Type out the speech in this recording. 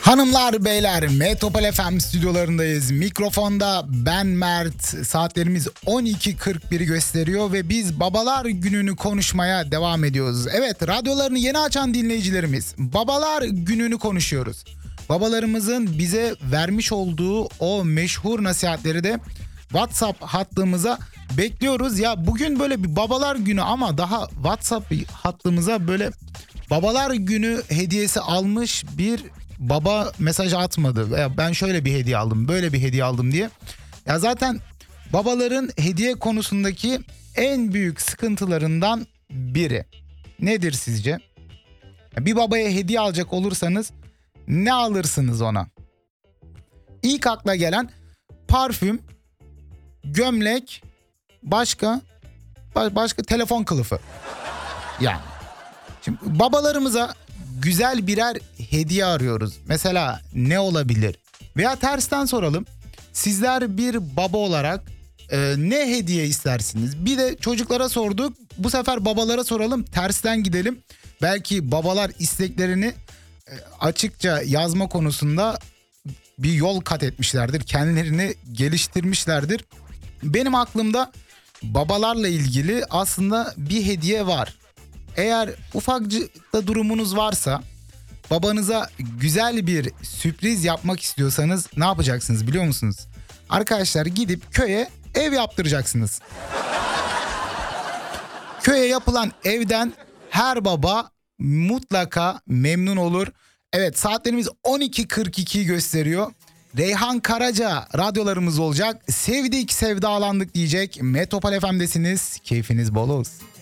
Hanımlar beyler, Metropol FM stüdyolarındayız. Mikrofonda ben Mert. Saatlerimiz 12.41'i gösteriyor ve biz Babalar Günü'nü konuşmaya devam ediyoruz. Evet, radyolarını yeni açan dinleyicilerimiz, Babalar Günü'nü konuşuyoruz. Babalarımızın bize vermiş olduğu o meşhur nasihatleri de WhatsApp hattımıza bekliyoruz. Ya bugün böyle bir Babalar Günü ama daha WhatsApp hattımıza böyle Babalar Günü hediyesi almış bir baba mesaj atmadı veya ben şöyle bir hediye aldım, böyle bir hediye aldım diye. Ya zaten babaların hediye konusundaki en büyük sıkıntılarından biri. Nedir sizce? Bir babaya hediye alacak olursanız ne alırsınız ona? İlk akla gelen parfüm, gömlek, başka telefon kılıfı. Yani şimdi babalarımıza güzel birer hediye arıyoruz. Mesela ne olabilir? Veya tersten soralım. Sizler bir baba olarak ne hediye istersiniz? Bir de çocuklara sorduk. Bu sefer babalara soralım. Tersten gidelim. Belki babalar isteklerini açıkça yazma konusunda bir yol kat etmişlerdir. Kendilerini geliştirmişlerdir. Benim aklımda babalarla ilgili aslında bir hediye var. Eğer ufakcık da durumunuz varsa, babanıza güzel bir sürpriz yapmak istiyorsanız ne yapacaksınız biliyor musunuz? Arkadaşlar, gidip köye ev yaptıracaksınız. Köye yapılan evden her baba mutlaka memnun olur. Evet, saatlerimiz 12.42 gösteriyor. Reyhan Karaca radyolarımız olacak. Sevdik sevdalandık diyecek. Metropol FM'desiniz. Keyfiniz bol olsun.